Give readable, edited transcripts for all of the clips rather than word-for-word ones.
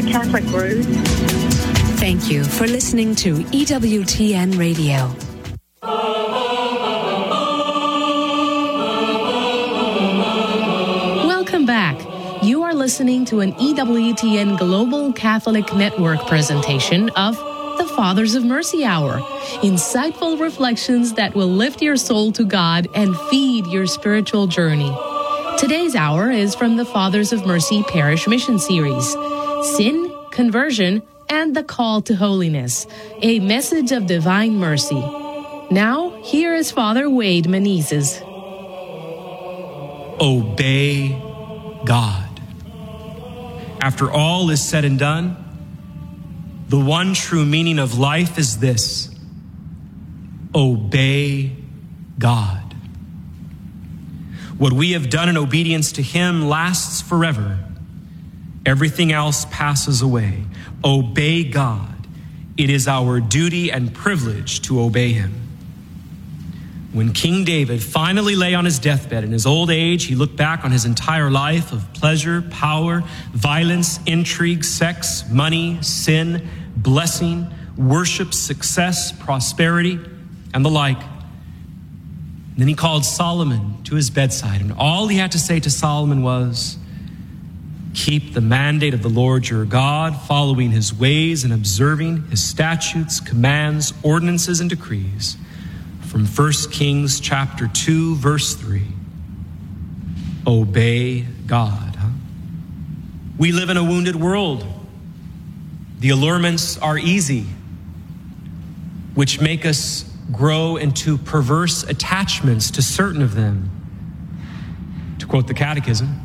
Catholic roots. Thank you for listening to EWTN Radio. Welcome back. You are listening to an EWTN Global Catholic Network presentation of the Fathers of Mercy Hour. Insightful reflections that will lift your soul to God and feed your spiritual journey. Today's hour is from the Fathers of Mercy Parish Mission Series, Sin, Conversion, and the Call to Holiness, a message of divine mercy. Now, here is Father Wade Menezes. Obey God. After all is said and done, the one true meaning of life is this: obey God. What we have done in obedience to Him lasts forever. Everything else passes away. Obey God. It is our duty and privilege to obey Him. When King David finally lay on his deathbed in his old age, he looked back on his entire life of pleasure, power, violence, intrigue, sex, money, sin, blessing, worship, success, prosperity, and the like. And then he called Solomon to his bedside, and all he had to say to Solomon was, keep the mandate of the Lord your God, following His ways and observing His statutes, commands, ordinances, and decrees. From 1 Kings chapter 2, verse 3. Obey God. We live in a wounded world. The allurements are easy, which make us grow into perverse attachments to certain of them. To quote the Catechism,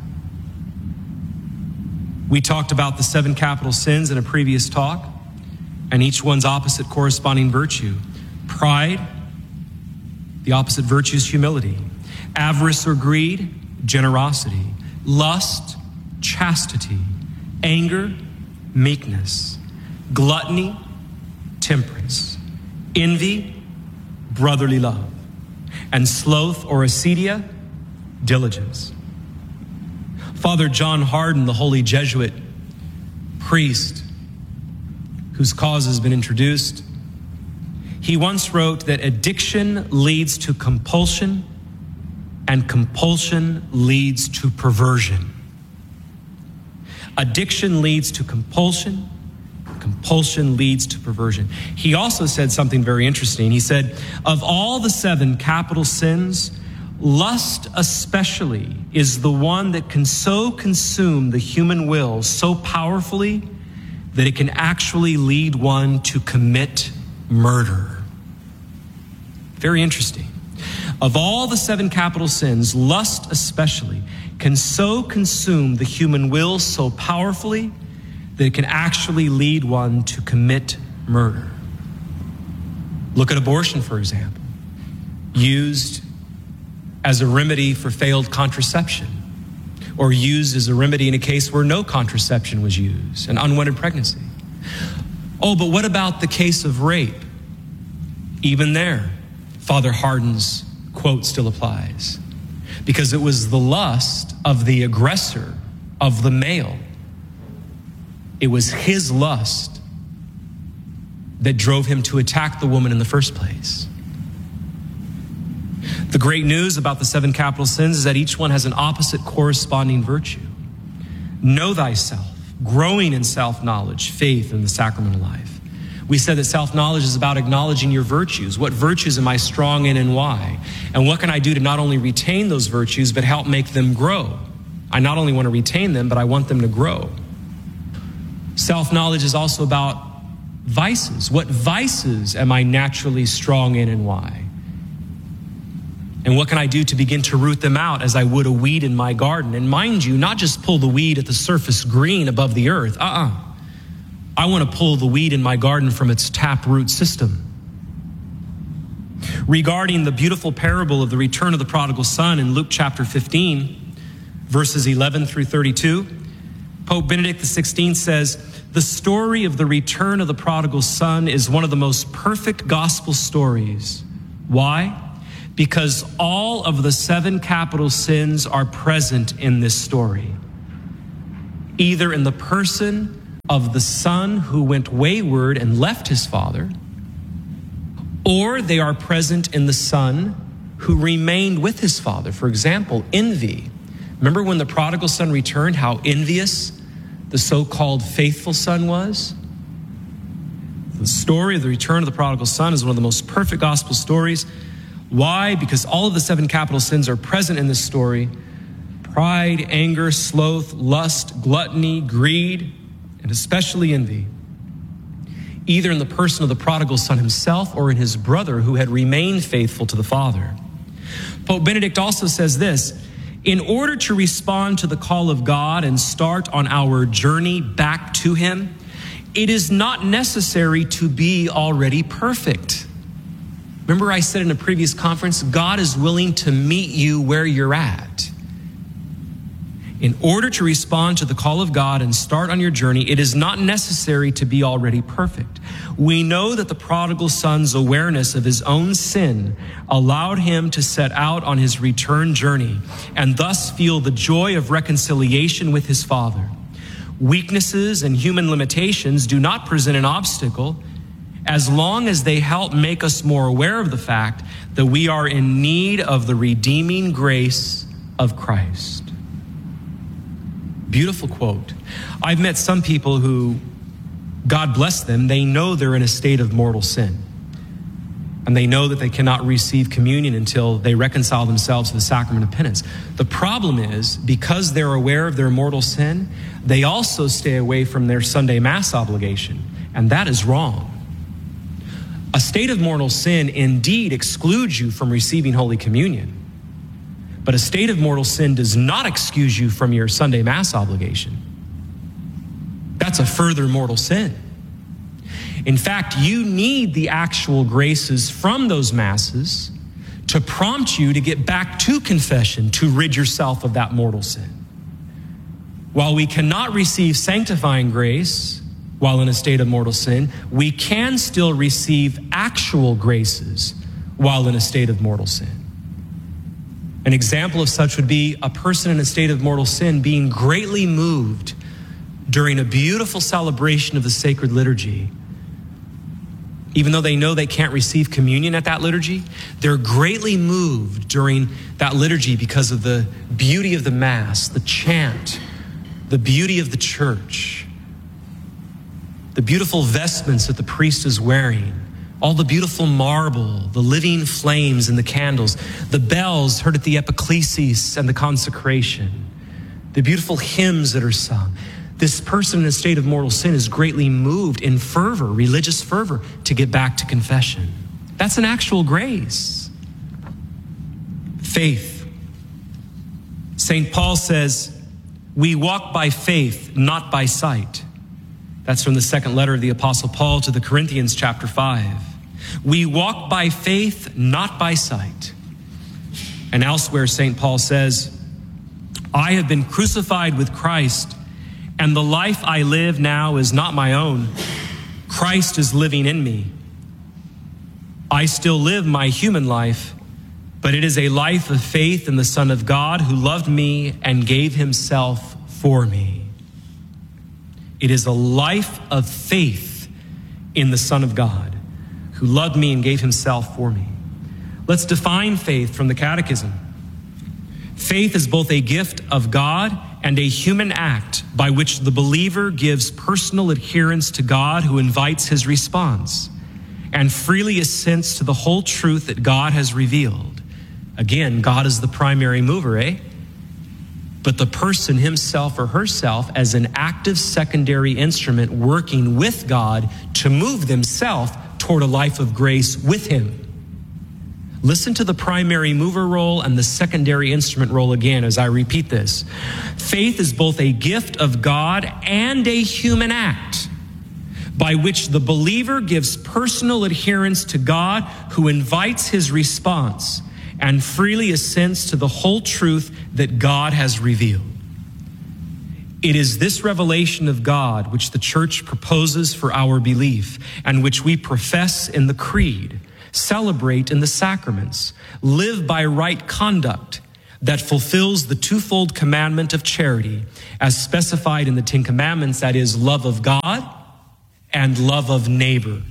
we talked about the 7 capital sins in a previous talk, and each one's opposite corresponding virtue. Pride, the opposite virtue is humility. Avarice or greed, generosity. Lust, chastity. Anger, meekness. Gluttony, temperance. Envy, brotherly love. And sloth or acedia, diligence. Father John Hardin, the holy Jesuit priest whose cause has been introduced, he once wrote that addiction leads to compulsion and compulsion leads to perversion. Addiction leads to compulsion, compulsion leads to perversion. He also said something very interesting. He said, of all the 7 capital sins, lust especially is the one that can so consume the human will so powerfully that it can actually lead one to commit murder. Very interesting. Of all the 7 capital sins, lust especially can so consume the human will so powerfully that it can actually lead one to commit murder. Look at abortion, for example, used as a remedy for failed contraception, or used as a remedy in a case where no contraception was used, an unwanted pregnancy. Oh, but what about the case of rape? Even there, Father Hardin's quote still applies, because it was the lust of the aggressor, of the male. It was his lust that drove him to attack the woman in the first place. The great news about the 7 capital sins is that each one has an opposite corresponding virtue. Know thyself, growing in self-knowledge, faith, and the sacramental life. We said that self-knowledge is about acknowledging your virtues. What virtues am I strong in and why? And what can I do to not only retain those virtues, but help make them grow? I not only want to retain them, but I want them to grow. Self-knowledge is also about vices. What vices am I naturally strong in and why? And what can I do to begin to root them out as I would a weed in my garden? And mind you, not just pull the weed at the surface green above the earth. I want to pull the weed in my garden from its taproot system. Regarding the beautiful parable of the return of the prodigal son in Luke chapter 15, verses 11 through 32, Pope Benedict XVI says, the story of the return of the prodigal son is one of the most perfect gospel stories. Why? Because all of the 7 capital sins are present in this story, either in the person of the son who went wayward and left his father, or they are present in the son who remained with his father. For example, envy. Remember when the prodigal son returned, how envious the so-called faithful son was? The story of the return of the prodigal son is one of the most perfect gospel stories. Why? Because all of the 7 capital sins are present in this story. Pride, anger, sloth, lust, gluttony, greed, and especially envy. Either in the person of the prodigal son himself or in his brother who had remained faithful to the father. Pope Benedict also says this: in order to respond to the call of God and start on our journey back to him, it is not necessary to be already perfect. Remember I said in a previous conference, God is willing to meet you where you're at. In order to respond to the call of God and start on your journey, it is not necessary to be already perfect. We know that the prodigal son's awareness of his own sin allowed him to set out on his return journey and thus feel the joy of reconciliation with his father. Weaknesses and human limitations do not present an obstacle as long as they help make us more aware of the fact that we are in need of the redeeming grace of Christ. Beautiful quote. I've met some people who, God bless them, they know they're in a state of mortal sin. And they know that they cannot receive communion until they reconcile themselves to the sacrament of penance. The problem is, because they're aware of their mortal sin, they also stay away from their Sunday Mass obligation. And that is wrong. A state of mortal sin indeed excludes you from receiving Holy Communion. But a state of mortal sin does not excuse you from your Sunday Mass obligation. That's a further mortal sin. In fact, you need the actual graces from those Masses to prompt you to get back to confession, to rid yourself of that mortal sin. While we cannot receive sanctifying grace while in a state of mortal sin, we can still receive actual graces while in a state of mortal sin. An example of such would be a person in a state of mortal sin being greatly moved during a beautiful celebration of the sacred liturgy. Even though they know they can't receive communion at that liturgy, they're greatly moved during that liturgy because of the beauty of the Mass, the chant, the beauty of the church, the beautiful vestments that the priest is wearing, all the beautiful marble, the living flames and the candles, the bells heard at the epiclesis and the consecration, the beautiful hymns that are sung. This person in a state of mortal sin is greatly moved in fervor, religious fervor, to get back to confession. That's an actual grace. Faith. St. Paul says, we walk by faith, not by sight. That's from the second letter of the Apostle Paul to the Corinthians, chapter 5. We walk by faith, not by sight. And elsewhere, St. Paul says, I have been crucified with Christ, and the life I live now is not my own. Christ is living in me. I still live my human life, but it is a life of faith in the Son of God who loved me and gave himself for me. It is a life of faith in the Son of God who loved me and gave himself for me. Let's define faith from the Catechism. Faith is both a gift of God and a human act by which the believer gives personal adherence to God who invites his response and freely assents to the whole truth that God has revealed. Again, God is the primary mover, But the person himself or herself as an active secondary instrument working with God to move themselves toward a life of grace with him. Listen to the primary mover role and the secondary instrument role again as I repeat this. Faith is both a gift of God and a human act by which the believer gives personal adherence to God who invites his response and freely assents to the whole truth that God has revealed. It is this revelation of God which the Church proposes for our belief and which we profess in the Creed, celebrate in the sacraments, live by right conduct, that fulfills the twofold commandment of charity as specified in the Ten Commandments, that is, love of God and love of neighbor.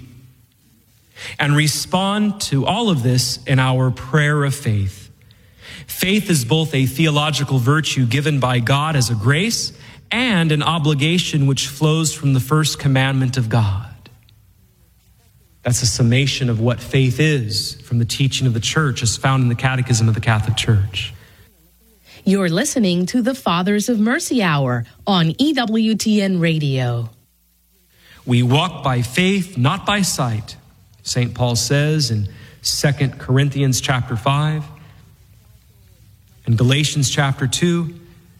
And respond to all of this in our prayer of faith. Faith is both a theological virtue given by God as a grace and an obligation which flows from the first commandment of God. That's a summation of what faith is from the teaching of the church as found in the Catechism of the Catholic Church. You're listening to the Fathers of Mercy Hour on EWTN Radio. We walk by faith, not by sight, St. Paul says in 2 Corinthians chapter 5. In Galatians chapter 2,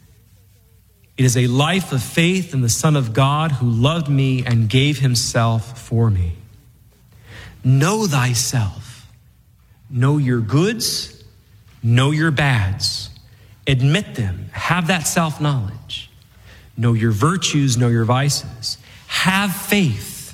it is a life of faith in the Son of God who loved me and gave himself for me. Know thyself. Know your goods. Know your bads. Admit them. Have that self-knowledge. Know your virtues. Know your vices. Have faith.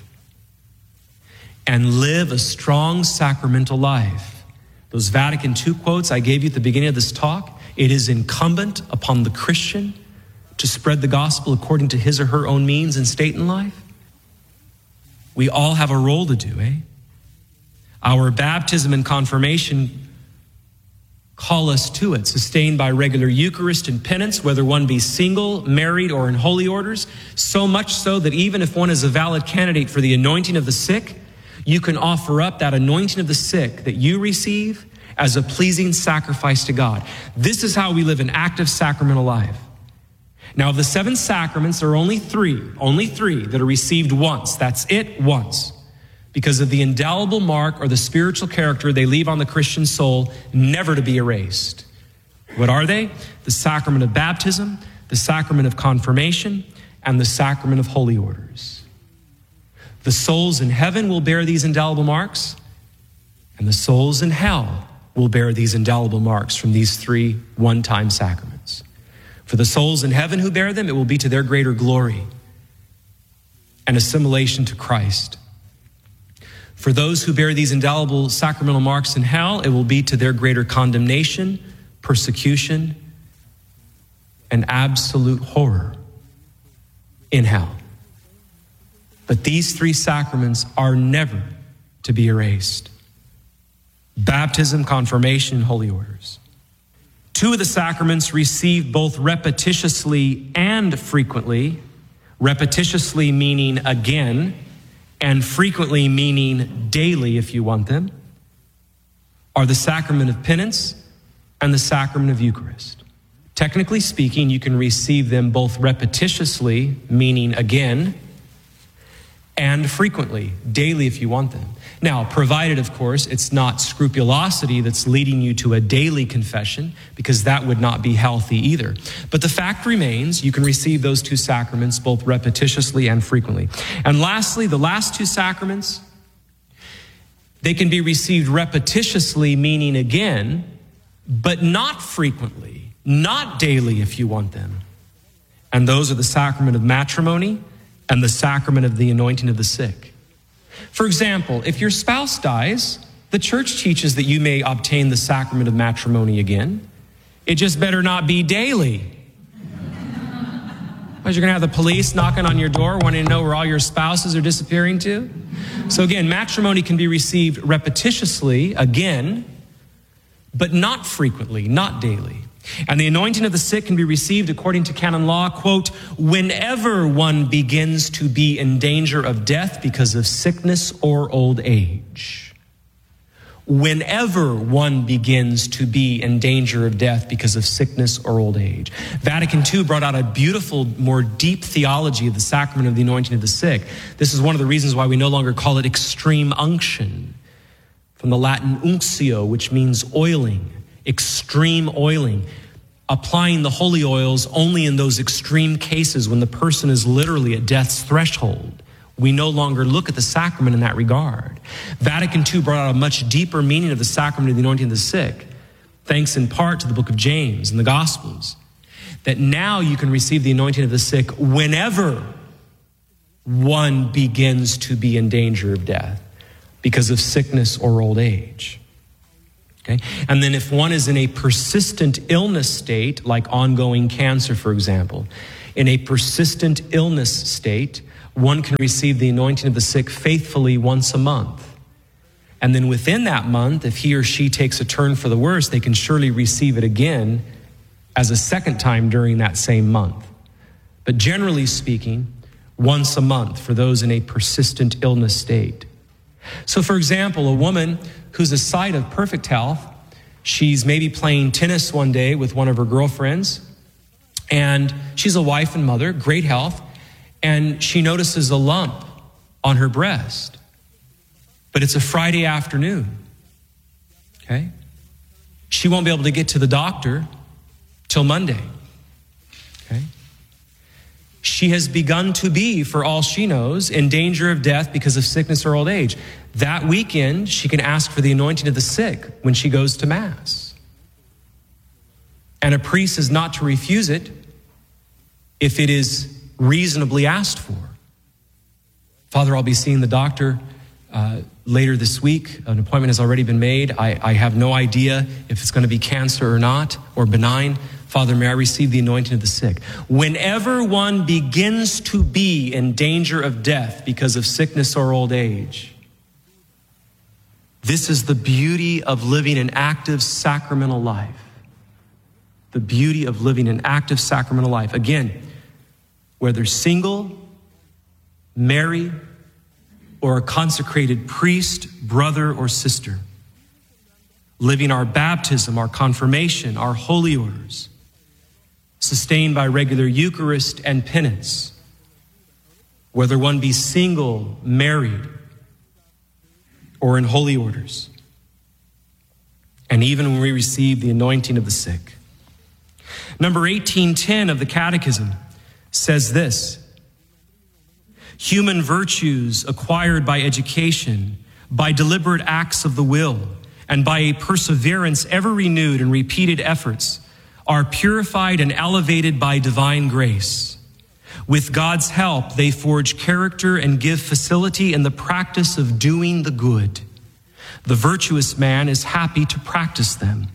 And live a strong sacramental life. Those Vatican II quotes I gave you at the beginning of this talk, it is incumbent upon the Christian to spread the gospel according to his or her own means and state in life. We all have a role to do, Our baptism and confirmation call us to it, sustained by regular Eucharist and penance, whether one be single, married, or in holy orders, so much so that even if one is a valid candidate for the anointing of the sick, you can offer up that anointing of the sick that you receive as a pleasing sacrifice to God. This is how we live an active sacramental life. Now, of the 7 sacraments, there are only three that are received once. That's it, once. Because of the indelible mark or the spiritual character they leave on the Christian soul, never to be erased. What are they? The sacrament of baptism, the sacrament of confirmation, and the sacrament of holy orders. The souls in heaven will bear these indelible marks, and the souls in hell will bear these indelible marks from these 3 one-time sacraments. For the souls in heaven who bear them, it will be to their greater glory and assimilation to Christ. For those who bear these indelible sacramental marks in hell, it will be to their greater condemnation, persecution, and absolute horror in hell. But these 3 sacraments are never to be erased. Baptism, confirmation, and holy orders. 2 of the sacraments received both repetitiously and frequently. Repetitiously meaning again, and frequently meaning daily if you want them, are the sacrament of penance and the sacrament of Eucharist. Technically speaking, you can receive them both repetitiously, meaning again, and frequently, daily if you want them. Now, provided, of course, it's not scrupulosity that's leading you to a daily confession, because that would not be healthy either. But the fact remains, you can receive those 2 sacraments both repetitiously and frequently. And lastly, the last 2 sacraments, they can be received repetitiously, meaning again, but not frequently, not daily if you want them. And those are the sacrament of matrimony and the sacrament of the anointing of the sick. For example, if your spouse dies, the church teaches that you may obtain the sacrament of matrimony again. It just better not be daily. Because you're going to have the police knocking on your door wanting to know where all your spouses are disappearing to. So again, matrimony can be received repetitiously, again, but not frequently, not daily. And the anointing of the sick can be received according to canon law, quote, whenever one begins to be in danger of death because of sickness or old age. Whenever one begins to be in danger of death because of sickness or old age. Vatican II brought out a beautiful, more deep theology of the sacrament of the anointing of the sick. This is one of the reasons why we no longer call it extreme unction, from the Latin unctio, which means oiling. Extreme oiling, applying the holy oils only in those extreme cases when the person is literally at death's threshold. We no longer look at the sacrament in that regard. Vatican II brought out a much deeper meaning of the sacrament of the anointing of the sick, thanks in part to the book of James and the Gospels, that now you can receive the anointing of the sick whenever one begins to be in danger of death because of sickness or old age. Okay? And then if one is in a persistent illness state, like ongoing cancer, for example, in a persistent illness state, one can receive the anointing of the sick faithfully once a month. And then within that month, if he or she takes a turn for the worse, they can surely receive it again as a second time during that same month. But generally speaking, once a month for those in a persistent illness state. So for example, a woman who's a site of perfect health, she's maybe playing tennis one day with one of her girlfriends, and she's a wife and mother, great health, and she notices a lump on her breast. But it's a Friday afternoon, okay? She won't be able to get to the doctor till Monday, okay? She has begun to be, for all she knows, in danger of death because of sickness or old age. That weekend, she can ask for the anointing of the sick when she goes to Mass. And a priest is not to refuse it if it is reasonably asked for. Father, I'll be seeing the doctor later this week. An appointment has already been made. I have no idea if it's going to be cancer or not, or benign. Father, may I receive the anointing of the sick. Whenever one begins to be in danger of death because of sickness or old age, this is the beauty of living an active sacramental life. The beauty of living an active sacramental life. Again, whether single, married, or a consecrated priest, brother, or sister, living our baptism, our confirmation, our holy orders, sustained by regular Eucharist and penance, whether one be single, married, or in holy orders, and even when we receive the anointing of the sick. Number 1810 of the Catechism says this: human virtues acquired by education, by deliberate acts of the will, and by a perseverance ever renewed in repeated efforts, are purified and elevated by divine grace. With God's help, they forge character and give facility in the practice of doing the good. The virtuous man is happy to practice them.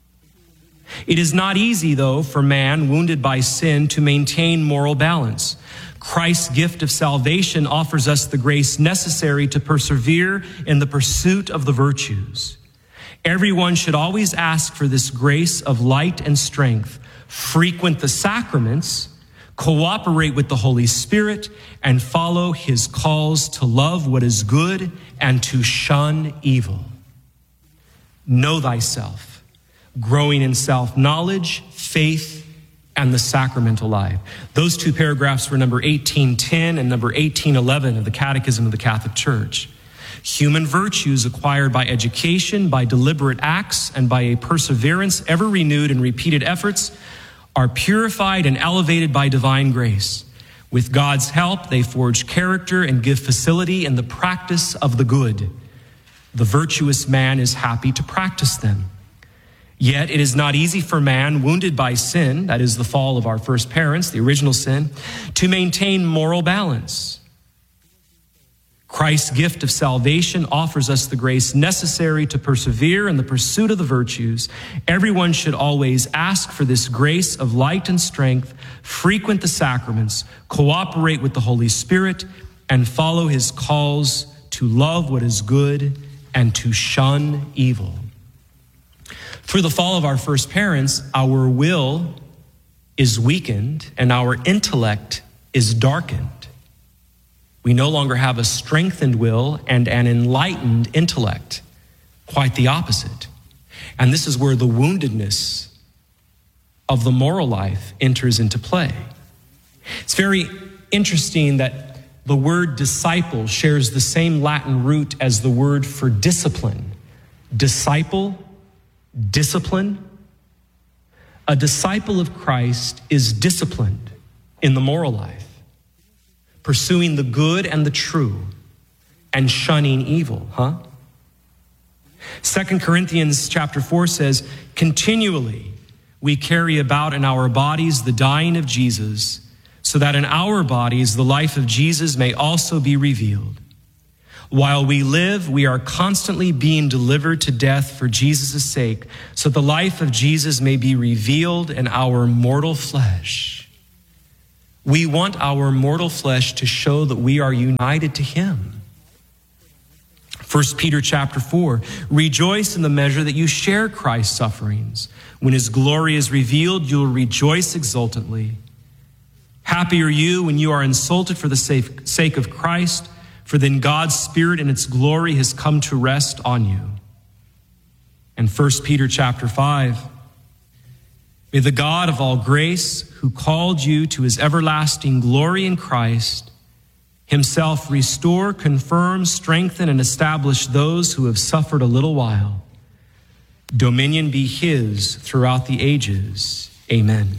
It is not easy, though, for man wounded by sin to maintain moral balance. Christ's gift of salvation offers us the grace necessary to persevere in the pursuit of the virtues. Everyone should always ask for this grace of light and strength, frequent the sacraments, cooperate with the Holy Spirit, and follow his calls to love what is good and to shun evil. Know thyself, growing in self-knowledge, faith, and the sacramental life. Those two paragraphs were number 1810 and number 1811 of the Catechism of the Catholic Church. Human virtues acquired by education, by deliberate acts, and by a perseverance ever renewed in repeated efforts are purified and elevated by divine grace. With God's help, they forge character and give facility in the practice of the good. The virtuous man is happy to practice them. Yet it is not easy for man wounded by sin, that is the fall of our first parents, the original sin, to maintain moral balance. Christ's gift of salvation offers us the grace necessary to persevere in the pursuit of the virtues. Everyone should always ask for this grace of light and strength, frequent the sacraments, cooperate with the Holy Spirit, and follow his calls to love what is good and to shun evil. Through the fall of our first parents, our will is weakened and our intellect is darkened. We no longer have a strengthened will and an enlightened intellect. Quite the opposite. And this is where the woundedness of the moral life enters into play. It's very interesting that the word disciple shares the same Latin root as the word for discipline. Disciple, discipline. A disciple of Christ is disciplined in the moral life, pursuing the good and the true, and shunning evil, 2 Corinthians chapter 4 says, continually we carry about in our bodies the dying of Jesus, so that in our bodies the life of Jesus may also be revealed. While we live, we are constantly being delivered to death for Jesus' sake, so the life of Jesus may be revealed in our mortal flesh. We want our mortal flesh to show that we are united to him. 1 Peter chapter 4, rejoice in the measure that you share Christ's sufferings. When his glory is revealed, you'll rejoice exultantly. Happy are you when you are insulted for the sake of Christ, for then God's Spirit in its glory has come to rest on you. And 1 Peter chapter 5, may the God of all grace, who called you to his everlasting glory in Christ, himself restore, confirm, strengthen, and establish those who have suffered a little while. Dominion be his throughout the ages. Amen.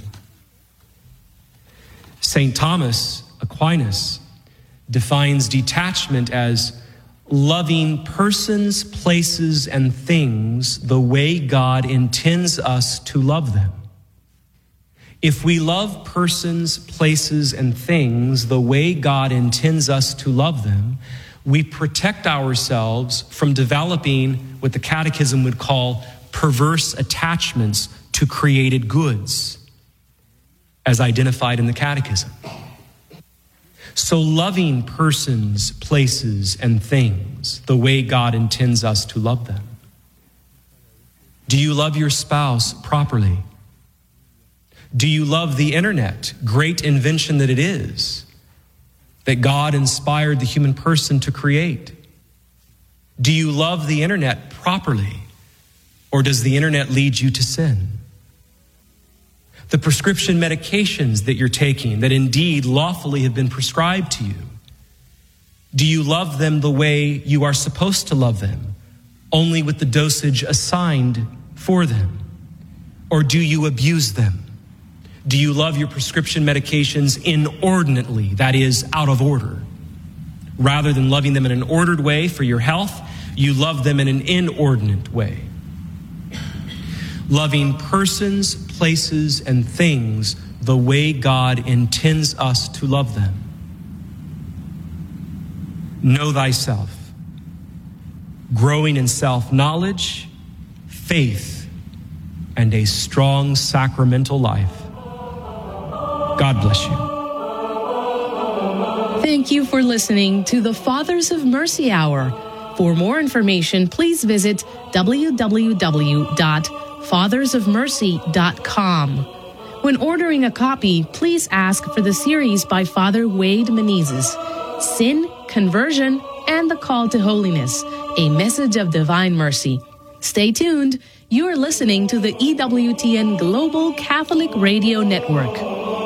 St. Thomas Aquinas defines detachment as loving persons, places, and things the way God intends us to love them. If we love persons, places, and things the way God intends us to love them, we protect ourselves from developing what the Catechism would call perverse attachments to created goods, as identified in the Catechism. So loving persons, places, and things the way God intends us to love them. Do you love your spouse properly? Do you love the internet, great invention that it is, that God inspired the human person to create? Do you love the internet properly, or does the internet lead you to sin? The prescription medications that you're taking that indeed lawfully have been prescribed to you, do you love them the way you are supposed to love them, only with the dosage assigned for them? Or do you abuse them? Do you love your prescription medications inordinately, that is, out of order? Rather than loving them in an ordered way for your health, you love them in an inordinate way. Loving persons, places, and things the way God intends us to love them. Know thyself. Growing in self-knowledge, faith, and a strong sacramental life. God bless you. Thank you for listening to the Fathers of Mercy Hour. For more information, please visit www.fathersofmercy.com. When ordering a copy, please ask for the series by Father Wade Menezes, Sin, Conversion, and the Call to Holiness, a message of divine mercy. Stay tuned. You are listening to the EWTN Global Catholic Radio Network.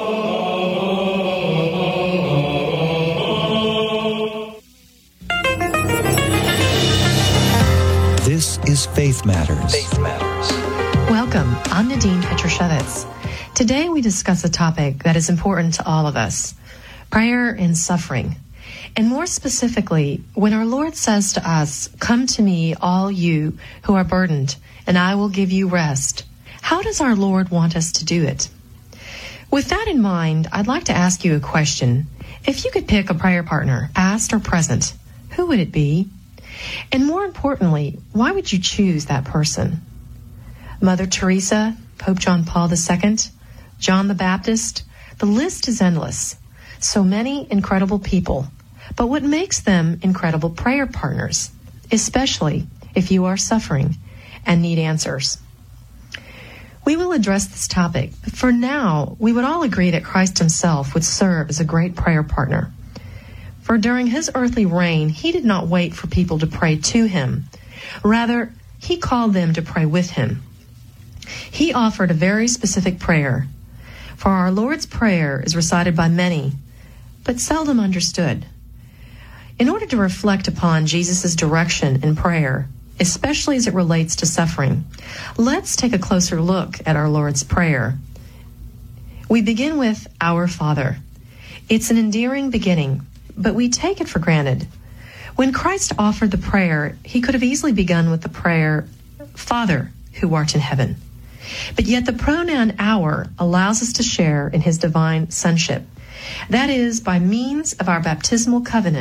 This is Faith Matters. Faith Matters. Welcome. I'm Nadine Petrushevitz. Today we discuss a topic that is important to all of us, prayer and suffering. And more specifically, when our Lord says to us, "Come to me, all you who are burdened, and I will give you rest," how does our Lord want us to do it? With that in mind, I'd like to ask you a question. If you could pick a prayer partner, past or present, who would it be? And more importantly, why would you choose that person? Mother Teresa, Pope John Paul II, John the Baptist, the list is endless. So many incredible people. But what makes them incredible prayer partners, especially if you are suffering and need answers? We will address this topic, but for now, we would all agree that Christ himself would serve as a great prayer partner. For during his earthly reign, he did not wait for people to pray to him. Rather, he called them to pray with him. He offered a very specific prayer. For our Lord's Prayer is recited by many, but seldom understood. In order to reflect upon Jesus' direction in prayer, especially as it relates to suffering, let's take a closer look at our Lord's Prayer. We begin with Our Father. It's an endearing beginning, but we take it for granted. When Christ offered the prayer, he could have easily begun with the prayer, Father, who art in heaven. But yet the pronoun our allows us to share in his divine sonship. That is, by means of our baptismal covenant,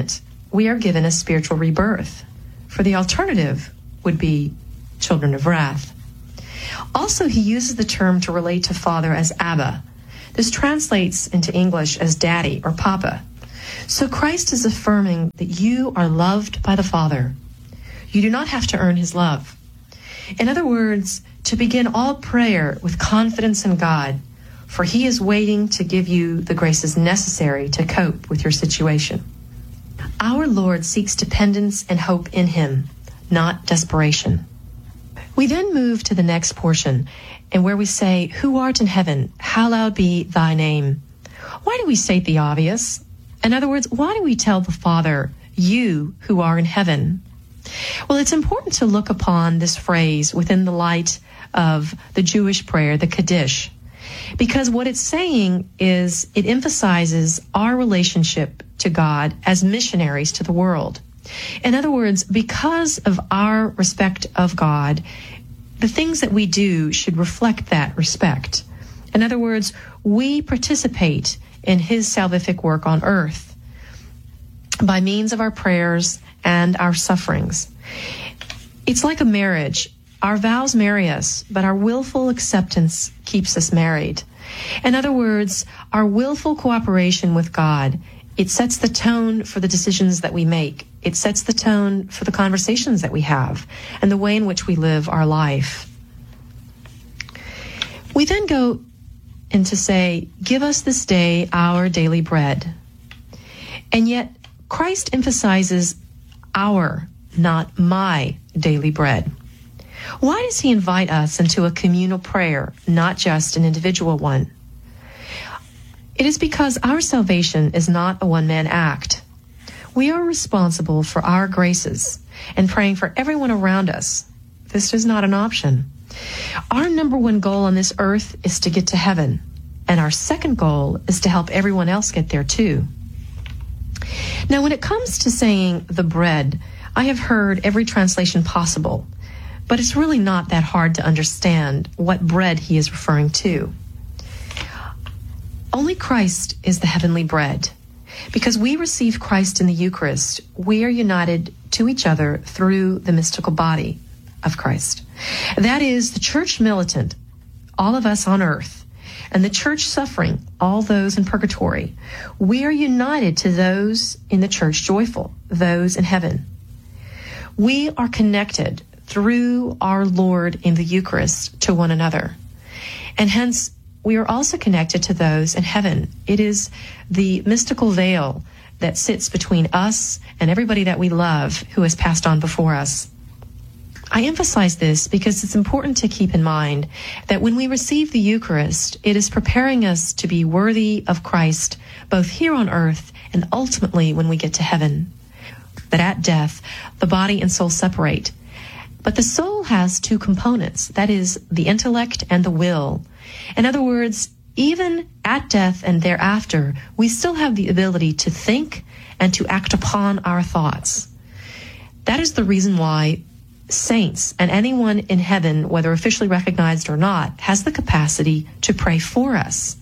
we are given a spiritual rebirth, for the alternative would be children of wrath. Also, he uses the term to relate to Father as Abba. This translates into English as Daddy or Papa. So Christ is affirming that you are loved by the Father. You do not have to earn his love. In other words, to begin all prayer with confidence in God, for he is waiting to give you the graces necessary to cope with your situation. Our Lord seeks dependence and hope in him, not desperation. We then move to the next portion, and where we say, "Who art in heaven, hallowed be thy name." Why do we state the obvious? In other words, why do we tell the Father, "You who are in heaven"? Well, it's important to look upon this phrase within the light of the Jewish prayer, the Kaddish, because what it's saying is it emphasizes our relationship to God as missionaries to the world. In other words, because of our respect of God, the things that we do should reflect that respect. In other words, we participate in his salvific work on earth by means of our prayers and our sufferings. It's like a marriage. Our vows marry us, but our willful acceptance keeps us married. In other words, our willful cooperation with God, it sets the tone for the decisions that we make. It sets the tone for the conversations that we have and the way in which we live our life. We then go in to say, "Give us this day our daily bread." And yet, Christ emphasizes our, not my, daily bread. Why does he invite us into a communal prayer, not just an individual one? It is because our salvation is not a one-man act. We are responsible for our graces and praying for everyone around us. This is not an option. Our number one goal on this earth is to get to heaven, and our second goal is to help everyone else get there too. Now, when it comes to saying the bread, I have heard every translation possible, but it's really not that hard to understand what bread he is referring to. Only Christ is the heavenly bread. Because we receive Christ in the Eucharist, we are united to each other through the mystical body of Christ. That is the church militant, all of us on earth, and the church suffering, all those in purgatory. We are united to those in the church joyful, those in heaven. We are connected through our Lord in the Eucharist to one another. And hence, we are also connected to those in heaven. It is the mystical veil that sits between us and everybody that we love who has passed on before us. I emphasize this because it's important to keep in mind that when we receive the Eucharist, it is preparing us to be worthy of Christ, both here on earth and ultimately when we get to heaven. That at death, the body and soul separate. But the soul has two components, that is, the intellect and the will. In other words, even at death and thereafter, we still have the ability to think and to act upon our thoughts. That is the reason why saints and anyone in heaven, whether officially recognized or not, has the capacity to pray for us.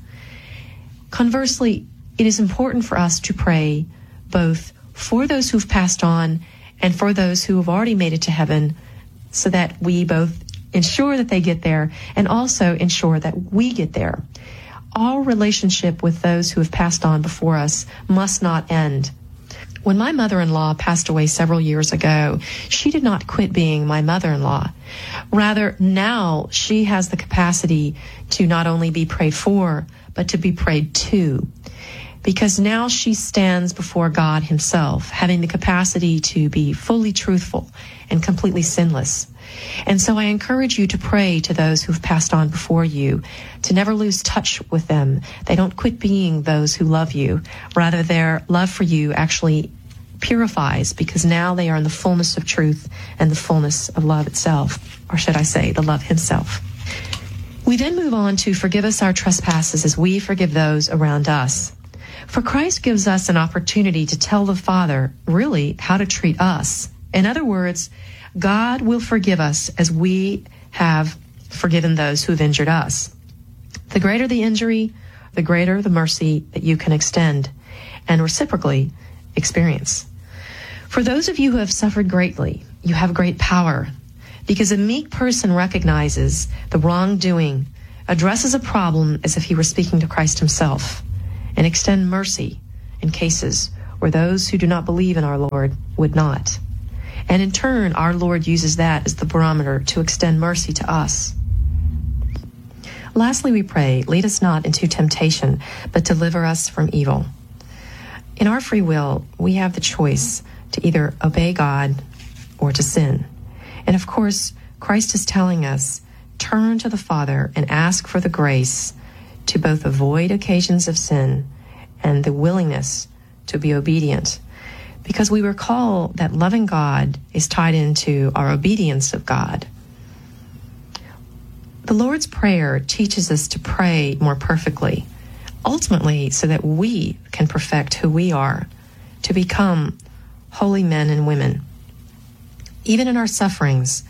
Conversely, it is important for us to pray both for those who've passed on and for those who have already made it to heaven, so that we both ensure that they get there and also ensure that we get there. Our relationship with those who have passed on before us must not end. When my mother-in-law passed away several years ago, she did not quit being my mother-in-law. Rather, now she has the capacity to not only be prayed for, but to be prayed to. Because now she stands before God himself, having the capacity to be fully truthful and completely sinless. And so I encourage you to pray to those who've passed on before you, to never lose touch with them. They don't quit being those who love you. Rather, their love for you actually purifies, because now they are in the fullness of truth and the fullness of love itself, or should I say, the love himself. We then move on to forgive us our trespasses as we forgive those around us. For Christ gives us an opportunity to tell the Father, really, how to treat us. In other words, God will forgive us as we have forgiven those who have injured us. The greater the injury, the greater the mercy that you can extend and reciprocally experience. For those of you who have suffered greatly, you have great power, because a meek person recognizes the wrongdoing, addresses a problem as if he were speaking to Christ himself, and extend mercy in cases where those who do not believe in our Lord would not. And in turn, our Lord uses that as the barometer to extend mercy to us. Lastly, we pray, lead us not into temptation, but deliver us from evil. In our free will, we have the choice to either obey God or to sin. And of course, Christ is telling us, turn to the Father and ask for the grace to both avoid occasions of sin and the willingness to be obedient. Because we recall that loving God is tied into our obedience of God. The Lord's Prayer teaches us to pray more perfectly, ultimately so that we can perfect who we are, to become holy men and women. Even in our sufferings,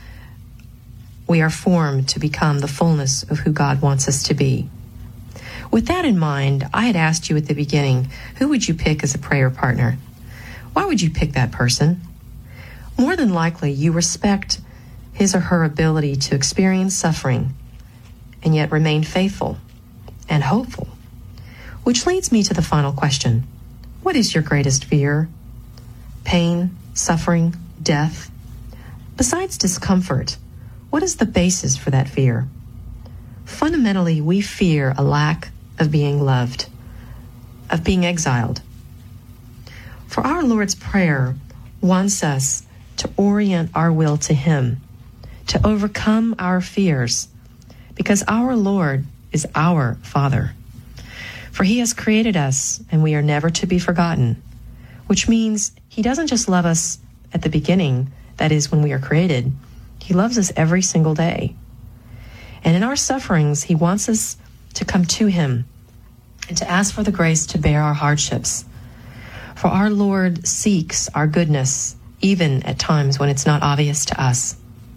we are formed to become the fullness of who God wants us to be. With that in mind, I had asked you at the beginning, who would you pick as a prayer partner? Why would you pick that person? More than likely, you respect his or her ability to experience suffering and yet remain faithful and hopeful. Which leads me to the final question. What is your greatest fear? Pain, suffering, death? Besides discomfort, what is the basis for that fear? Fundamentally, we fear a lack of being loved, of being exiled. For our Lord's Prayer wants us to orient our will to him, to overcome our fears, because our Lord is our Father. For he has created us, and we are never to be forgotten, which means he doesn't just love us at the beginning, that is, when we are created. He loves us every single day. And in our sufferings, he wants us to come to him and to ask for the grace to bear our hardships. For our Lord seeks our goodness, even at times when it's not obvious to us.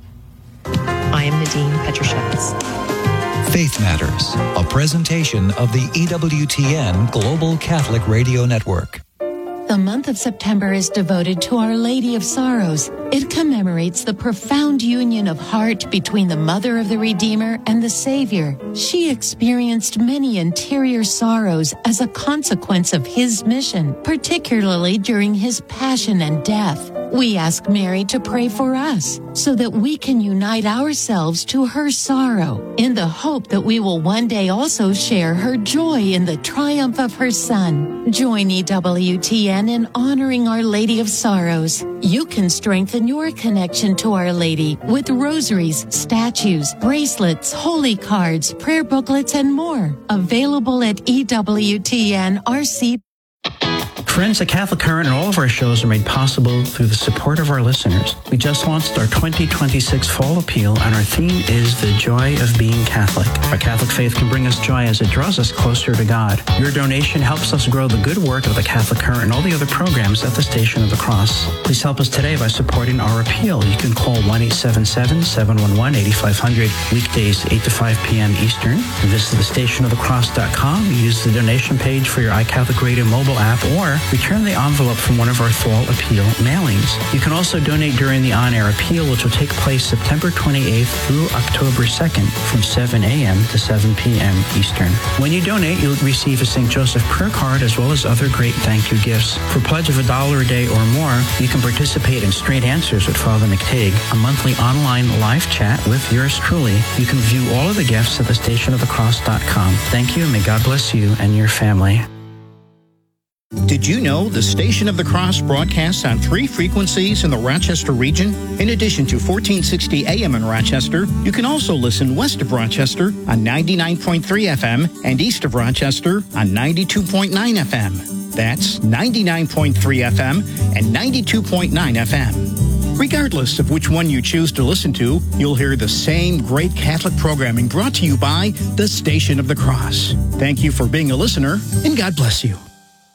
I am Nadine Petrushevitz. Faith Matters, a presentation of the EWTN Global Catholic Radio Network. The month of September is devoted to Our Lady of Sorrows. It commemorates the profound union of heart between the Mother of the Redeemer and the Savior. She experienced many interior sorrows as a consequence of his mission, particularly during his passion and death. We ask Mary to pray for us so that we can unite ourselves to her sorrow in the hope that we will one day also share her joy in the triumph of her Son. Join EWTN in honoring Our Lady of Sorrows. You can strengthen your connection to Our Lady with rosaries, statues, bracelets, holy cards, prayer booklets, and more. Available at EWTN-RC. Friends, the Catholic Current and all of our shows are made possible through the support of our listeners. We just launched our 2026 Fall Appeal, and our theme is The Joy of Being Catholic. Our Catholic faith can bring us joy as it draws us closer to God. Your donation helps us grow the good work of the Catholic Current and all the other programs at the Station of the Cross. Please help us today by supporting our appeal. You can call 1-877-711-8500, weekdays 8 to 5 p.m. Eastern. Visit thestationofthecross.com. Use the donation page for your iCatholic Radio mobile app, or return the envelope from one of our Fall Appeal mailings. You can also donate during the on-air appeal, which will take place September 28th through October 2nd from 7 a.m. to 7 p.m. Eastern. When you donate, you'll receive a St. Joseph prayer card as well as other great thank you gifts. For a pledge of $1 a day or more, you can participate in Straight Answers with Father McTague, a monthly online live chat with yours truly. You can view all of the gifts at thestationofthecross.com. Thank you, and may God bless you and your family. Did you know the Station of the Cross broadcasts on 3 frequencies in the Rochester region? In addition to 1460 AM in Rochester, you can also listen west of Rochester on 99.3 FM and east of Rochester on 92.9 FM. That's 99.3 FM and 92.9 FM. Regardless of which one you choose to listen to, you'll hear the same great Catholic programming brought to you by the Station of the Cross. Thank you for being a listener, and God bless you.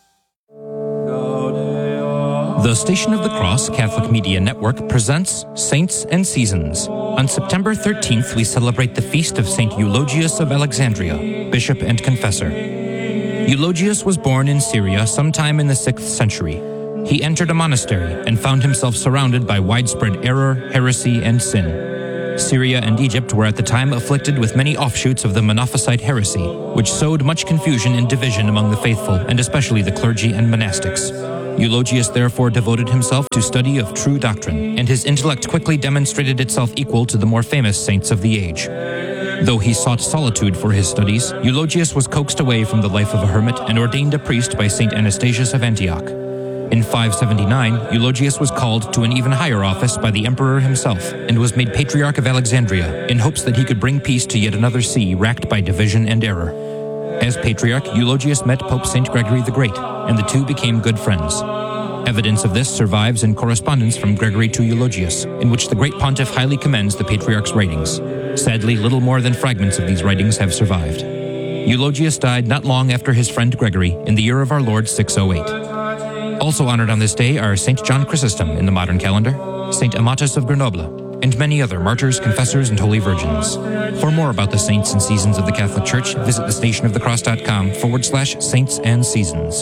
The Station of the Cross Catholic Media Network presents Saints and Seasons. On September 13th, we celebrate the feast of St. Eulogius of Alexandria, Bishop and Confessor. Eulogius was born in Syria sometime in the 6th century. He entered a monastery and found himself surrounded by widespread error, heresy, and sin. Syria and Egypt were at the time afflicted with many offshoots of the Monophysite heresy, which sowed much confusion and division among the faithful, and especially the clergy and monastics. Eulogius therefore devoted himself to study of true doctrine, and his intellect quickly demonstrated itself equal to the more famous saints of the age. Though he sought solitude for his studies, Eulogius was coaxed away from the life of a hermit and ordained a priest by St. Anastasius of Antioch. In 579, Eulogius was called to an even higher office by the emperor himself and was made Patriarch of Alexandria in hopes that he could bring peace to yet another see racked by division and error. As Patriarch, Eulogius met Pope St. Gregory the Great, and the two became good friends. Evidence of this survives in correspondence from Gregory to Eulogius, in which the great pontiff highly commends the Patriarch's writings. Sadly, little more than fragments of these writings have survived. Eulogius died not long after his friend Gregory in the year of our Lord 608. Also honored on this day are St. John Chrysostom in the modern calendar, St. Amatus of Grenoble, and many other martyrs, confessors, and holy virgins. For more about the saints and seasons of the Catholic Church, visit thestationofthecross.com/saints and seasons.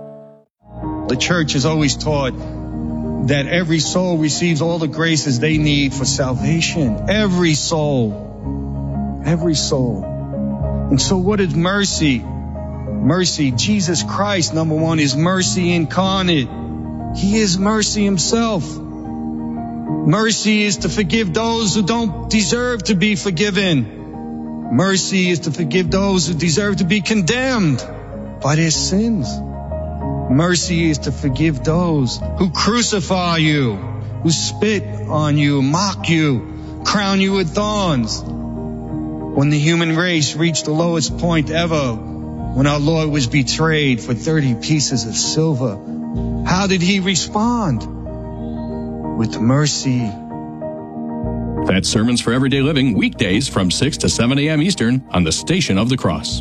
The Church has always taught that every soul receives all the graces they need for salvation. Every soul. Every soul. And so what is mercy? Mercy, Jesus Christ, number one, is mercy incarnate. He is mercy himself. Mercy is to forgive those who don't deserve to be forgiven. Mercy is to forgive those who deserve to be condemned by their sins. Mercy is to forgive those who crucify you, who spit on you, mock you, crown you with thorns. When the human race reached the lowest point ever, when our Lord was betrayed for 30 pieces of silver, how did he respond? With mercy. That's Sermons for Everyday Living, weekdays from 6 to 7 a.m. Eastern on the Station of the Cross.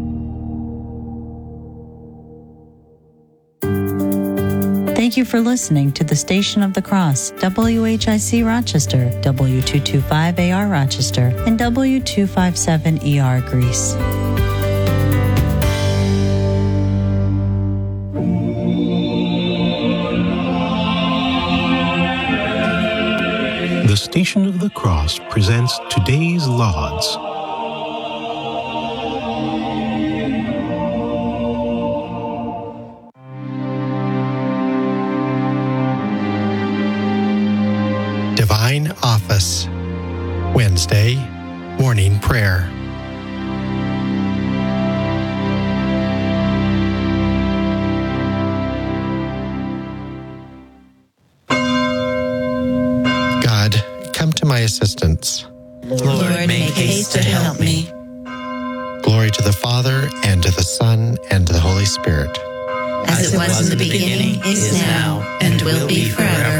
Thank you for listening to the Station of the Cross, WHIC Rochester, W225AR Rochester, and W257ER Greece. The Station of the Cross presents today's Lauds. Divine Office, Wednesday, Morning Prayer. God, come to my assistance. Lord, make haste to help me. Glory to the Father, and to the Son, and to the Holy Spirit. As it was in the beginning, is now, and will be forever.